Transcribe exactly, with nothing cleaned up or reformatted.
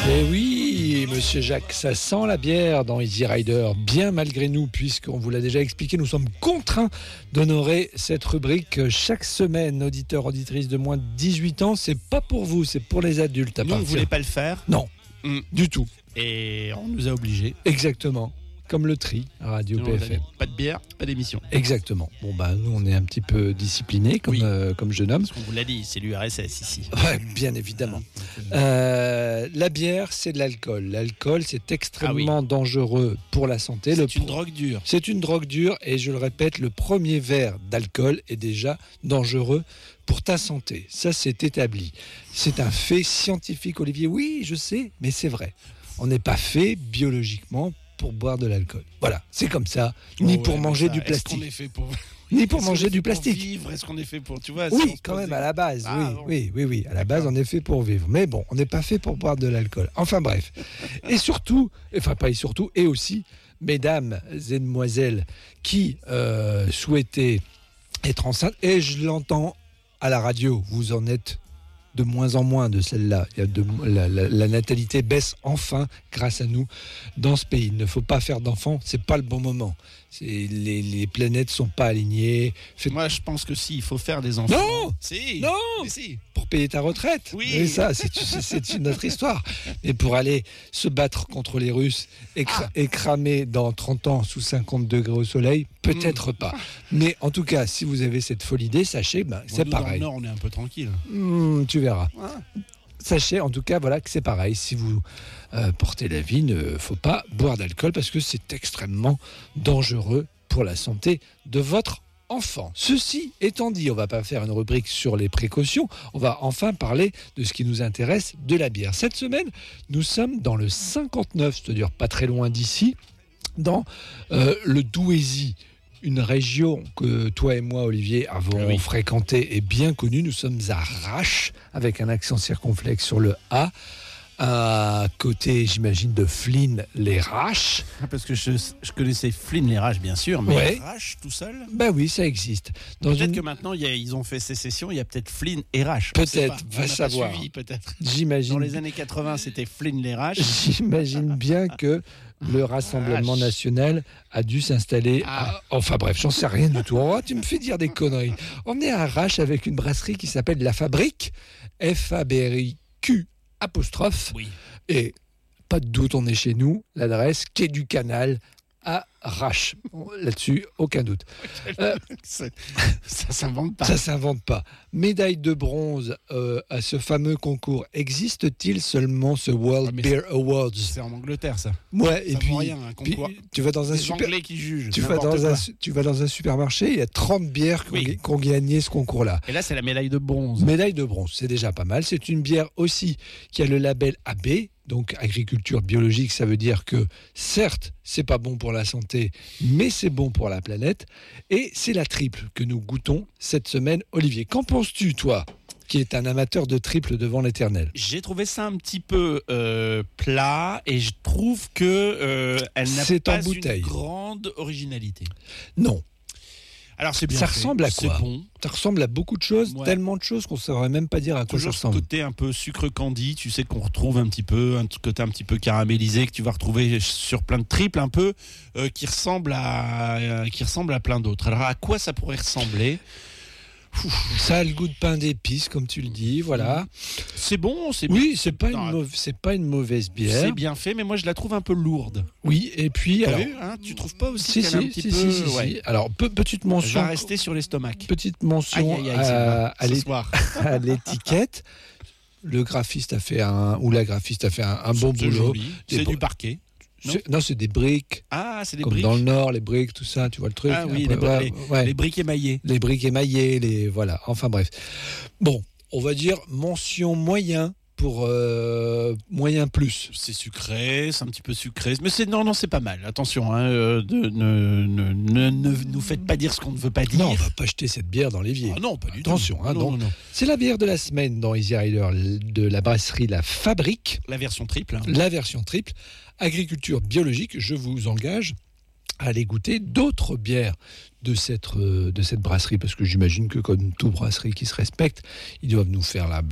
Eh oui, monsieur Jacques, ça sent la bière dans Easy Rider, bien malgré nous, puisqu'on vous l'a déjà expliqué, nous sommes contraints d'honorer cette rubrique chaque semaine. Auditeurs, auditrices de moins de dix-huit ans, c'est pas pour vous, c'est pour les adultes. À Nous, on ne partir. voulait pas le faire. Non, Mm. du tout. Et on nous a obligés. Exactement, comme le tri à Radio Nous, on a P F M. dit, pas de bière, pas d'émission. Exactement. Bon, bah, nous, on est un petit peu disciplinés comme, Oui. euh, comme jeune homme. Parce qu'on vous l'a dit, c'est l'U R S S ici. Ouais, bien évidemment. Euh, la bière, c'est de l'alcool. L'alcool, c'est extrêmement dangereux pour la santé. C'est Le une pro- drogue dure. C'est une drogue dure et je le répète, le premier verre d'alcool est déjà dangereux pour ta santé. Ça, c'est établi. C'est un fait scientifique, Olivier. Oui, je sais, mais c'est vrai. On n'est pas fait biologiquement pour boire de l'alcool. Voilà, c'est comme ça. Ni Oh, pour ouais, manger mais ça, du Est-ce plastique. qu'on est fait pour, Ni pour est-ce qu'on manger est du fait pour plastique. vivre. Est-ce qu'on est fait pour, tu vois, si Oui, on se quand pose même, des- à la base. Ah, oui, bon. oui, oui, oui. À la base, on est fait pour vivre. Mais bon, on n'est pas fait pour boire de l'alcool. Enfin, bref. Et surtout, enfin, pas et surtout, et aussi, mesdames et demoiselles qui euh, souhaitaient être enceintes, et je l'entends à la radio, vous en êtes de moins en moins de celle-là. Il y a de, la, la- la natalité baisse enfin grâce à nous dans ce pays. Il ne faut pas faire d'enfants, c'est pas le bon moment. C'est, les, les planètes sont pas alignées. Faites- Moi, je pense que si, il faut faire des enfants. Non Si Non Mais si Pour payer ta retraite. Oui. Mais ça, c'est, c'est, c'est une autre histoire. Mais pour aller se battre contre les Russes et, cra- et cramer dans trente ans sous cinquante degrés au soleil, peut-être pas. Mais en tout cas, si vous avez cette folle idée, sachez, ben, Bon, c'est nous, dans le pareil. Nord, on est un peu tranquille. Hmm, tu verras. Ah. Sachez en tout cas voilà, que c'est pareil. Si vous euh, portez la vie, il ne faut pas boire d'alcool parce que c'est extrêmement dangereux pour la santé de votre enfant. Ceci étant dit, on ne va pas faire une rubrique sur les précautions, on va enfin parler de ce qui nous intéresse, de la bière. Cette semaine, nous sommes dans le cinquante-neuf, c'est-à-dire pas très loin d'ici, dans euh, le Douaisis, une région que toi et moi, Olivier, avons Oui. fréquentée et bien connue. Nous sommes à Rache, avec un accent circonflexe sur le A, à côté, j'imagine, de Flins-les-Raches. Ah, parce que je, je connaissais Flynn les Raches, bien sûr, mais Ouais. Rache tout seul. Ben oui, ça existe. Dans Peut-être une- que maintenant, il y a- ils ont fait sécession, il y a peut-être Flynn et Rache. on Peut-être, sait pas. va On n'a pas savoir. suivi, peut-être. J'imagine, Dans les années quatre-vingts, c'était Flynn les Raches. j'imagine bien que le Rassemblement Rache. national a dû s'installer. Ah. à- Enfin bref, j'en sais rien du tout. Oh, tu me fais dire des conneries. On est à Rache avec une brasserie qui s'appelle La Fabrique, F A B R I Q apostrophe. Oui. Et pas de doute, on est chez nous. L'adresse, quai du Canal, à Rache. Là-dessus, aucun doute. Euh, Ça, ça s'invente pas. Ça s'invente pas. Médaille de bronze euh, à ce fameux concours. Existe-t-il seulement ce World Ah, mais Beer Awards? C'est en Angleterre, ça. Ouais, et ça puis, vaut rien, un puis concours. tu vas dans un Les super, Anglais qui jugent. tu vas n'importe dans un, quoi. tu vas dans un supermarché, il y a trente bières qui ont, Oui. qui ont gagné ce concours-là. Et là, c'est la médaille de bronze. Médaille de bronze, c'est déjà pas mal. C'est une bière aussi qui a le label A B, donc agriculture biologique. Ça veut dire que certes, c'est pas bon pour la santé, mais c'est bon pour la planète. Et c'est la triple que nous goûtons cette semaine. Olivier, qu'en penses-tu, toi, qui est un amateur de triple devant l'éternel? J'ai trouvé ça un petit peu euh, plat et je trouve que euh, elle n'a C'est en pas bouteille. une grande originalité. Non. Alors c'est bien Ça fait, ressemble à quoi? C'est bon. Ça ressemble à beaucoup de choses, Ouais. tellement de choses qu'on ne saurait même pas dire à quoi ça Toujours ce ressemble. côté un peu sucre candy, tu sais qu'on retrouve un petit peu, un côté un petit peu caramélisé que tu vas retrouver sur plein de triples un peu, euh, qui ressemble à euh, qui ressemble à plein d'autres. Alors à quoi ça pourrait ressembler? Ça a le goût de pain d'épices, comme tu le dis, voilà. C'est bon, c'est bien. Oui, c'est pas, une Non, mauvaise- c'est pas une mauvaise C'est bière. bien fait, mais moi je la trouve un peu lourde. Oui, et puis... T'as alors, vu, hein, tu trouves pas aussi si, qu'elle a un si, petit si, peu... si, si, si. ouais. Alors, pe- petite Elle va mention, rester sur l'estomac. petite mention Aïe, aïe, aïe, à, à ce l'é- soir. à l'étiquette. Le graphiste a fait un... Ou la graphiste a fait un, un bon C'est boulot. joli. Des C'est bo- du parquet. Non, C'est- Non, c'est des briques. Ah, c'est des Comme briques. dans le Nord, les briques, tout ça, tu vois le truc. Ah oui, Après, les, ouais, les- ouais. les briques émaillées. Les briques émaillées, les voilà. Enfin bref. Bon, on va dire mention moyen pour euh, moyen plus. C'est sucré, c'est un petit peu sucré, mais c'est non, non, c'est pas mal. Attention, hein, euh, de- ne, ne, ne, ne nous faites pas dire ce qu'on ne veut pas dire. Non, on va pas jeter cette bière dans l'évier. Ah non, pas du Attention, tout. hein, non, donc, non, non. C'est la bière de la semaine dans Easy Rider de la brasserie La Fabrique, La version triple. hein. la version triple, agriculture biologique. Je vous engage à aller goûter d'autres bières de cette, euh, de cette brasserie, parce que j'imagine que comme toute brasserie qui se respecte, ils doivent nous faire la